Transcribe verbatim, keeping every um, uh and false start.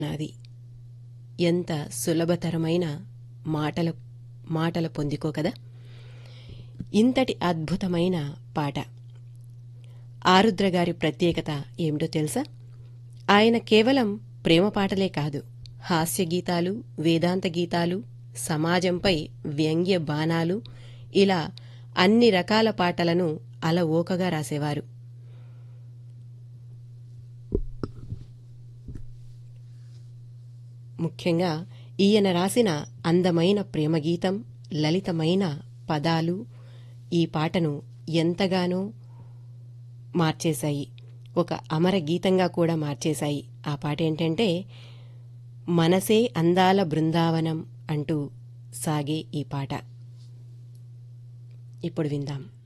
నాది ఎంత సులభతరమైన మాటల మాటల పొందికో కదా. ఇంతటి అద్భుతమైన పాట. ఆరుద్ర గారి ప్రత్యేకత ఏమిటో తెలుసా? ఆయన కేవలం ప్రేమ పాటలే కాదు, హాస్య గీతాలు, వేదాంత గీతాలు, సమాజంపై వ్యంగ్య బాణాలు, ఇలా అన్ని రకాల పాటలను అలవోకగా రాసేవారు. ముఖ్యంగా ఈయన రాసిన అందమైన ప్రేమగీతం, లలితమైన పదాలు ఈ పాటను ఎంతగానో మార్చేశాయి, ఒక అమర గీతంగా కూడా మార్చేశాయి. ఆ పాట ఏంటంటే, మనసే అందాల బృందావనం అంటూ సాగే ఈ పాట ఇప్పుడు విందాం.